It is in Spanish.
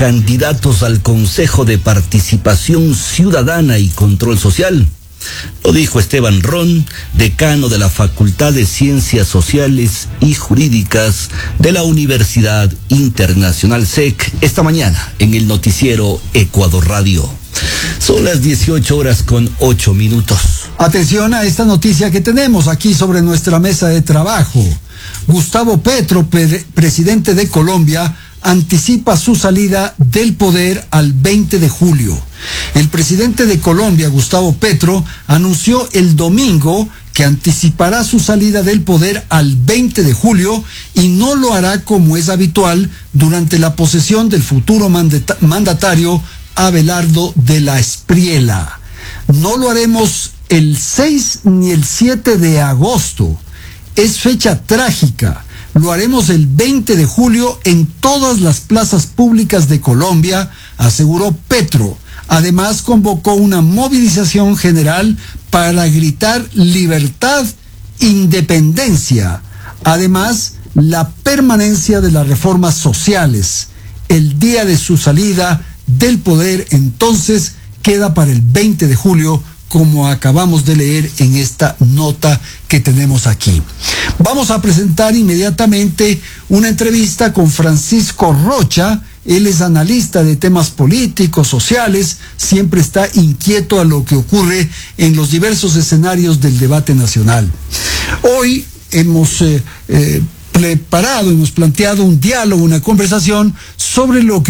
candidatos al Consejo de Participación Ciudadana y Control Social. Lo dijo Esteban Ron, decano de la Facultad de Ciencias Sociales y Jurídicas de la Universidad Internacional SEC, esta mañana en el noticiero Ecuador Radio. Son las 18:08. Atención a esta noticia que tenemos aquí sobre nuestra mesa de trabajo. Gustavo Petro, presidente de Colombia, anticipa su salida del poder al 20 de julio. El presidente de Colombia, Gustavo Petro, anunció el domingo que anticipará su salida del poder al 20 de julio y no lo hará como es habitual durante la posesión del futuro mandatario Abelardo de la Espriella. No lo haremos el 6 ni el 7 de agosto. Es fecha trágica. Lo haremos el 20 de julio en todas las plazas públicas de Colombia, aseguró Petro. Además, convocó una movilización general para gritar libertad, independencia. Además, la permanencia de las reformas sociales. El día de su salida del poder, entonces, queda para el 20 de julio, como acabamos de leer en esta nota que tenemos aquí. Vamos a presentar inmediatamente una entrevista con Francisco Rocha. Él es analista de temas políticos, sociales, siempre está inquieto a lo que ocurre en los diversos escenarios del debate nacional. Hoy hemos hemos planteado un diálogo, una conversación sobre lo que